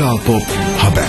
Kral Pop Haber.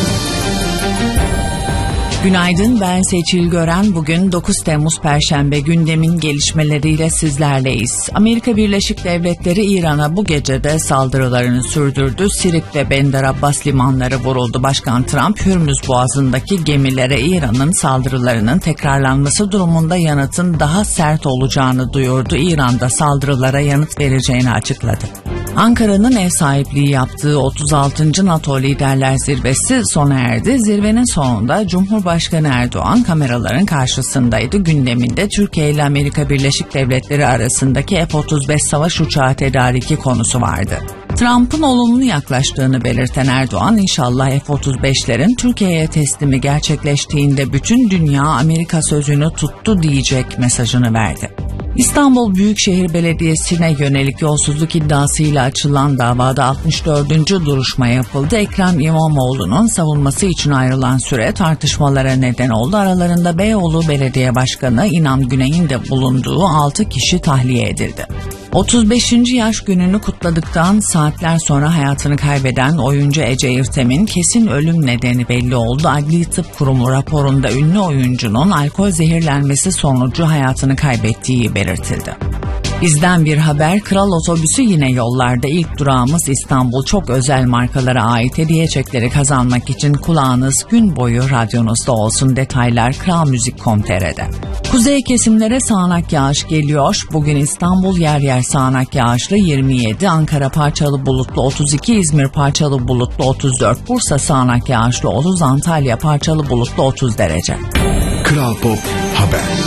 Günaydın, ben Seçil Gören. Bugün 9 Temmuz Perşembe, gündemin gelişmeleriyle sizlerleyiz. Amerika Birleşik Devletleri İran'a bu gece de saldırılarını sürdürdü. Sirik ve Bandar Abbas limanları vuruldu. Başkan Trump, Hürmüz Boğazı'ndaki gemilere İran'ın saldırılarının tekrarlanması durumunda yanıtın daha sert olacağını duyurdu. İran'da saldırılara yanıt vereceğini açıkladı. Ankara'nın ev sahipliği yaptığı 36. NATO Liderler Zirvesi sona erdi. Zirvenin sonunda Cumhurbaşkanı Erdoğan kameraların karşısındaydı. Gündeminde Türkiye ile Amerika Birleşik Devletleri arasındaki F-35 savaş uçağı tedariki konusu vardı. Trump'ın olumlu yaklaştığını belirten Erdoğan, inşallah F-35'lerin Türkiye'ye teslimi gerçekleştiğinde bütün dünya Amerika sözünü tuttu diyecek mesajını verdi. İstanbul Büyükşehir Belediyesi'ne yönelik yolsuzluk iddiasıyla açılan davada 64. duruşma yapıldı. Ekrem İmamoğlu'nun savunması için ayrılan süre tartışmalara neden oldu. Aralarında Beyoğlu Belediye Başkanı İnan Güney'in de bulunduğu 6 kişi tahliye edildi. 35. yaş gününü kutladıktan saatler sonra hayatını kaybeden oyuncu Ece İrtem'in kesin ölüm nedeni belli oldu. Adli Tıp Kurumu raporunda ünlü oyuncunun alkol zehirlenmesi sonucu hayatını kaybettiği belirtildi. Bizden bir haber, Kral Otobüsü yine yollarda. İlk durağımız İstanbul. Çok özel markalara ait hediye çekleri kazanmak için kulağınız gün boyu radyonuzda olsun. Detaylar kralmuzik.com.tr'de. Kuzey kesimlere sağanak yağış geliyor. Bugün İstanbul yer yer sağanak yağışlı 27, Ankara parçalı bulutlu 32, İzmir parçalı bulutlu 34, Bursa sağanak yağışlı 30, Antalya parçalı bulutlu 30 derece. Kral Pop Haber.